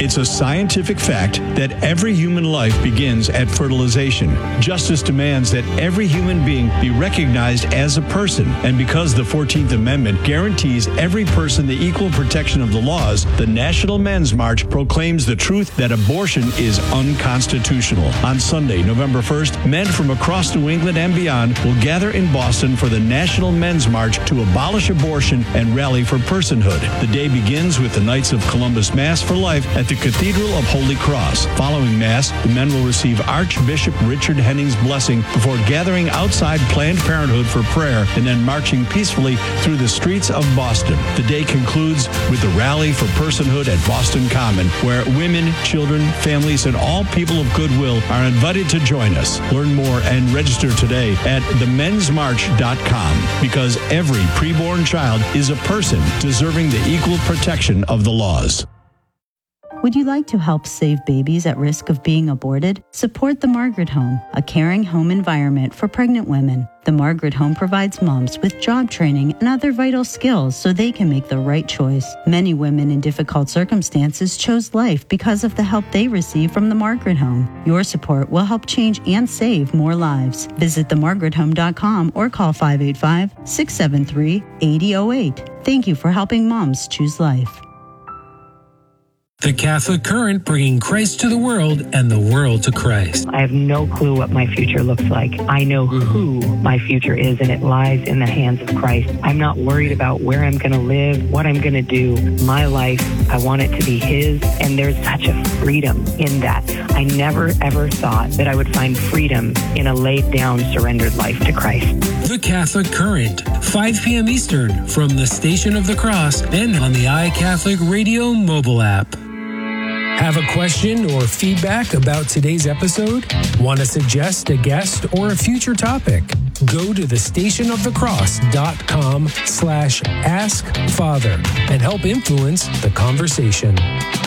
It's a scientific fact that every human life begins at fertilization. Justice demands that every human being be recognized as a person. And because the 14th Amendment guarantees every person the equal protection of the laws, the National Men's March proclaims the truth that abortion is unconstitutional. On Sunday, November 1st, men from across New England and beyond will gather in Boston for the National Men's March to abolish abortion and rally for personhood. The day begins with the Knights of Columbus Mass for Life at the Cathedral of Holy Cross. Following Mass, the men will receive Archbishop Richard Henning's blessing before gathering outside Planned Parenthood for prayer and then marching peacefully through the streets of Boston. The day concludes with the Rally for Personhood at Boston Common, where women, children, families, and all people of goodwill are invited to join us. Learn more and register today at themensmarch.com, because every preborn child is a person deserving the equal protection of the laws. Would you like to help save babies at risk of being aborted? Support the Margaret Home, a caring home environment for pregnant women. The Margaret Home provides moms with job training and other vital skills so they can make the right choice. Many women in difficult circumstances chose life because of the help they receive from the Margaret Home. Your support will help change and save more lives. Visit themargarethome.com or call 585-673-8008. Thank you for helping moms choose life. The Catholic Current, bringing Christ to the world and the world to Christ. I have no clue what my future looks like. I know who my future is, and it lies in the hands of Christ. I'm not worried about where I'm going to live, what I'm going to do. My life, I want it to be His, and there's such a freedom in that. I never, ever thought that I would find freedom in a laid-down, surrendered life to Christ. The Catholic Current, 5 p.m. Eastern, from the Station of the Cross and on the iCatholic Radio mobile app. Have a question or feedback about today's episode? Want to suggest a guest or a future topic? Go to thestationofthecross.com/askfather and help influence the conversation.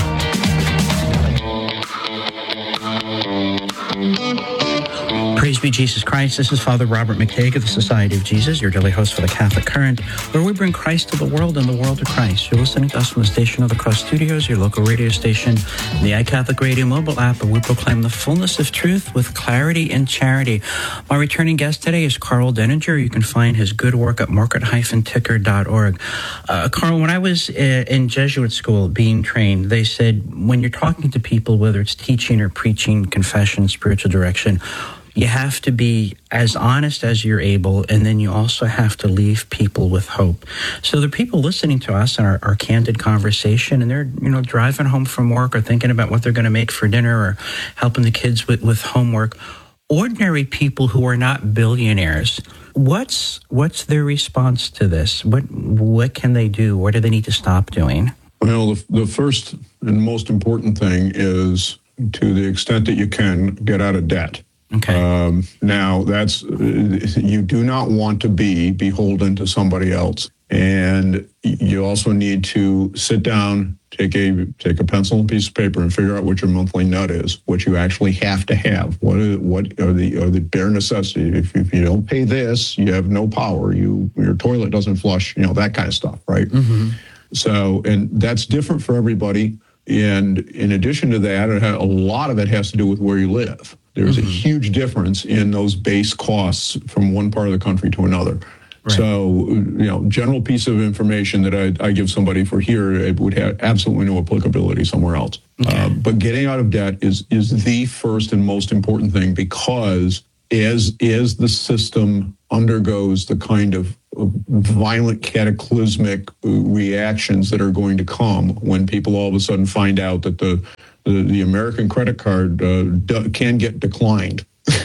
Praise be Jesus Christ. This is Father Robert McTague of the Society of Jesus, your daily host for the Catholic Current, where we bring Christ to the world and the world to Christ. You're listening to us from the Station of the Cross Studios, your local radio station, the iCatholic Radio mobile app, where we proclaim the fullness of truth with clarity and charity. My returning guest today is Karl Denninger. You can find his good work at market-ticker.org. Karl, when I was in Jesuit school being trained, they said when you're talking to people, whether it's teaching or preaching, confession, spiritual direction, you have to be as honest as you're able, and then you also have to leave people with hope. So there are people listening to us in our candid conversation, and they're driving home from work or thinking about what they're going to make for dinner or helping the kids with homework. Ordinary people who are not billionaires. What's their response to this? What can they do? What do they need to stop doing? Well, the first and most important thing is, to the extent that you can, get out of debt. Okay. Now, that's you do not want to be beholden to somebody else, and you also need to sit down, take a pencil and piece of paper, and figure out what your monthly nut is, what you actually have to have. What are the bare necessities? If you don't pay this, you have no power. Your toilet doesn't flush. That kind of stuff, right? Mm-hmm. So, and that's different for everybody. And in addition to that, a lot of it has to do with where you live. There's a huge difference in those base costs from one part of the country to another. Right. So, general piece of information that I give somebody for here, it would have absolutely no applicability somewhere else. Okay. But getting out of debt is the first and most important thing, because as the system undergoes the kind of violent cataclysmic reactions that are going to come when people all of a sudden find out that the American credit card can get declined.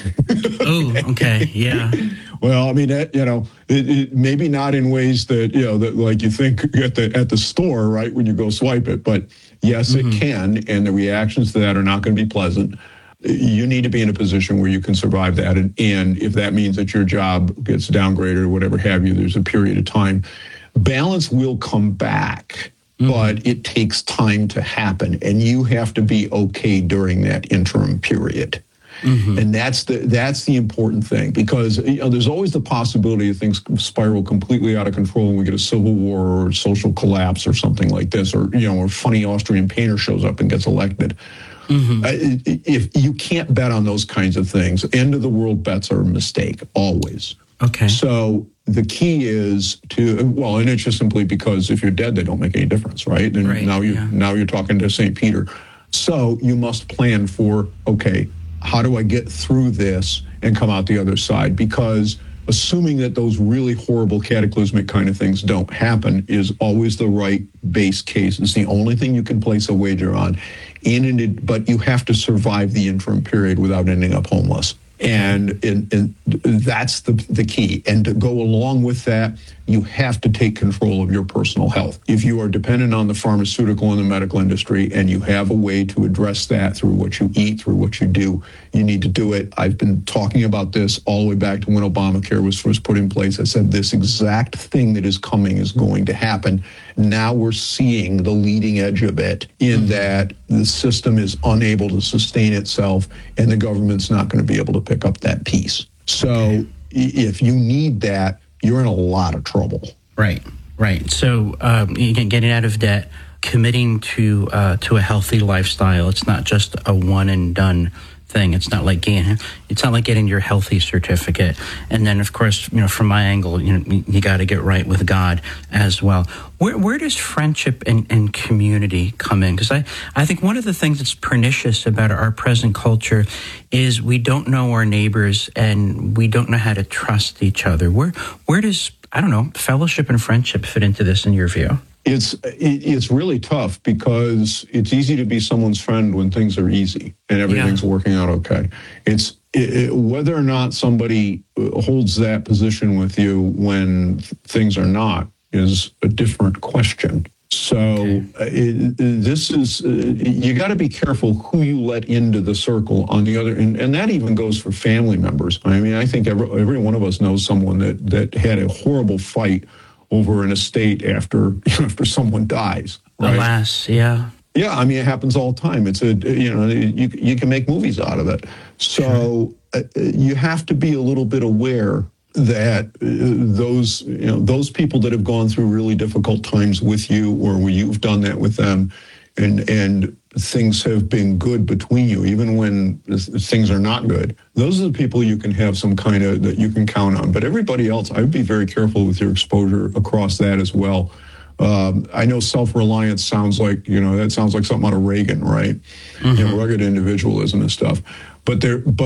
Oh, okay, yeah. Well, I mean, it maybe not in ways that that like you think at the store, right, when you go swipe it, but yes, it can, and the reactions to that are not going to be pleasant. You need to be in a position where you can survive that, and if that means that your job gets downgraded or whatever have you, there's a period of time. Balance will come back. But it takes time to happen, and you have to be okay during that interim period. And that's the important thing, because there's always the possibility of things spiral completely out of control and we get a civil war or social collapse or something like this, or a funny Austrian painter shows up and gets elected. If you can't bet on those kinds of things, end of the world bets are a mistake always. Okay. So the key is and it's just simply because if you're dead, they don't make any difference, right? And now you're talking to St. Peter. So you must plan for, okay, how do I get through this and come out the other side? Because assuming that those really horrible cataclysmic kind of things don't happen is always the right base case. It's the only thing you can place a wager on. But you have to survive the interim period without ending up homeless. And that's the key. And to go along with that, you have to take control of your personal health. If you are dependent on the pharmaceutical and the medical industry and you have a way to address that through what you eat, through what you do, you need to do it. I've been talking about this all the way back to when Obamacare was first put in place. I said this exact thing that is coming is going to happen. Now we're seeing the leading edge of it in that the system is unable to sustain itself and the government's not going to be able to pick up that piece. So if you need that, you're in a lot of trouble. Right. So getting out of debt, committing to a healthy lifestyle. It's not just a one and done thing. It's not like getting your healthy certificate. And then, of course, from my angle, you got to get right with God as well. Where does friendship and community come in? Because I think one of the things that's pernicious about our present culture is we don't know our neighbors and we don't know how to trust each other. Where does, fellowship and friendship fit into this in your view? It's really tough because it's easy to be someone's friend when things are easy and everything's working out okay. It's whether or not somebody holds that position with you when things are not is a different question. So this is, you got to be careful who you let into the circle on the other, and that even goes for family members. I mean, I think every one of us knows someone that had a horrible fight over an estate after someone dies. Right? Alas, yeah. Yeah, I mean, it happens all the time. It's you can make movies out of it. So you have to be a little bit aware that those people that have gone through really difficult times with you, or where you've done that with them, and things have been good between you, even when things are not good. Those are the people you can have some kind of that you can count on. But everybody else, I would be very careful with your exposure across that as well. I know self-reliance sounds like, that sounds like something out of Reagan, right? Mm-hmm. Rugged individualism and stuff. But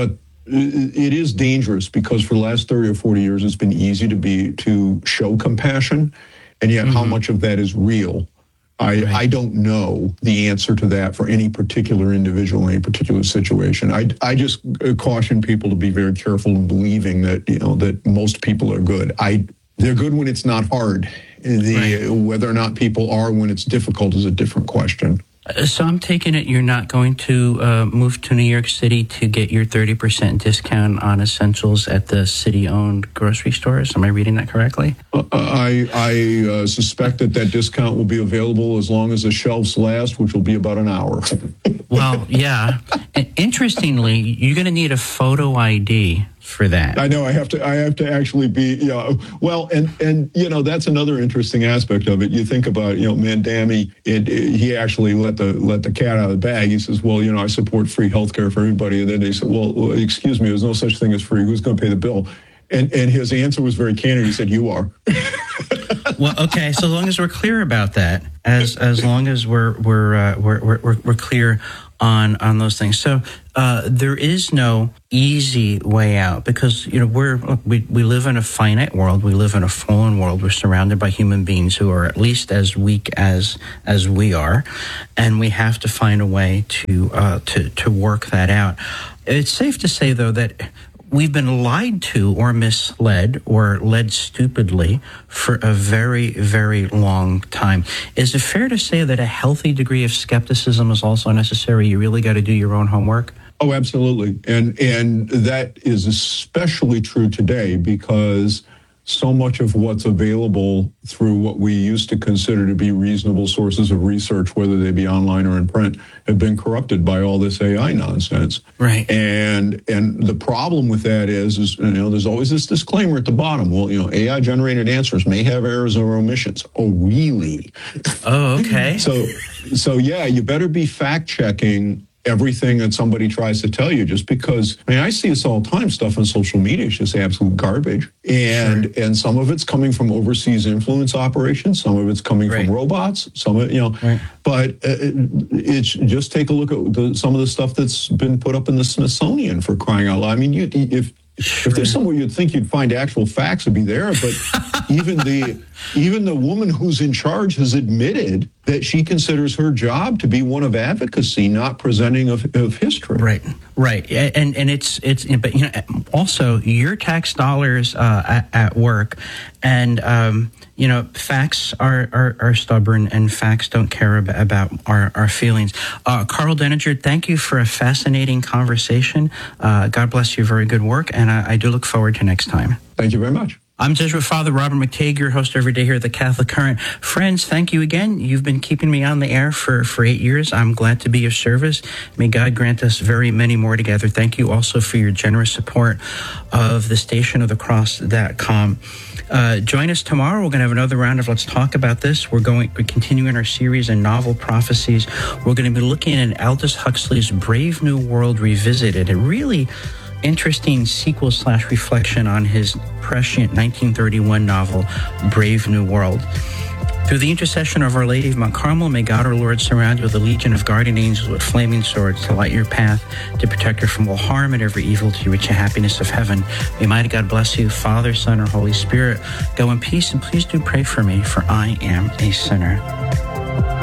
it is dangerous because for the last 30 or 40 years, it's been easy to show compassion. And yet how much of that is real? I don't know the answer to that for any particular individual in any particular situation. I just caution people to be very careful in believing that, that most people are good. They're good when it's not hard. Whether or not people are when it's difficult is a different question. So I'm taking it you're not going to move to New York City to get your 30% discount on essentials at the city-owned grocery stores. Am I reading that correctly? I suspect that discount will be available as long as the shelves last, which will be about an hour. Well, yeah. And interestingly, you're going to need a photo ID for that. I know I have to actually be, well, and that's another interesting aspect of it. You think about, Mandami, he actually let the cat out of the bag. He says, well, I support free health care for everybody. And then they said, well, excuse me, there's no such thing as free. Who's going to pay the bill? And his answer was very candid. He said, you are. Well, okay. So as long as we're clear about that, as long as we're clear on those things. So there is no easy way out because we live in a finite world. We live in a fallen world. We're surrounded by human beings who are at least as weak as we are, and we have to find a way to work that out. It's safe to say, though, that we've been lied to or misled or led stupidly for a very, very long time. Is it fair to say that a healthy degree of skepticism is also necessary? You really got to do your own homework? Oh, absolutely. And that is especially true today because so much of what's available through what we used to consider to be reasonable sources of research, whether they be online or in print, have been corrupted by all this AI nonsense. Right. And the problem with that is there's always this disclaimer at the bottom. Well, AI generated answers may have errors or omissions. Oh, really? Oh, okay. So yeah, you better be fact checking everything that somebody tries to tell you, just because, I see this all the time, stuff on social media is just absolute garbage. And some of it's coming from overseas influence operations, some of it's coming from robots, some of it, but it's just take a look at some of the stuff that's been put up in the Smithsonian, for crying out loud. I mean, if there's somewhere you'd think you'd find actual facts, would be there, but even the woman who's in charge has admitted that she considers her job to be one of advocacy, not presenting of history. Right. And it's but also your tax dollars at work, and facts are stubborn, and facts don't care about our feelings. Karl Denninger, thank you for a fascinating conversation. God bless you. Very good work, and I do look forward to next time. Thank you very much. I'm Jesuit Father Robert McTague, your host every day here at the Catholic Current. Friends, thank you again. You've been keeping me on the air for 8 years. I'm glad to be of service. May God grant us very many more together. Thank you also for your generous support of the stationofthecross.com. Join us tomorrow. We're going to have another round of Let's Talk About This. We're continuing our series in novel prophecies. We're going to be looking at Aldous Huxley's Brave New World Revisited. A really interesting sequel/reflection on his prescient 1931 novel, Brave New World. Through the intercession of Our Lady of Mount Carmel, may God our Lord surround you with a legion of guardian angels with flaming swords to light your path, to protect you from all harm and every evil, to reach the happiness of heaven. May mighty God bless you, Father, Son, or Holy Spirit. Go in peace, and please do pray for me, for I am a sinner.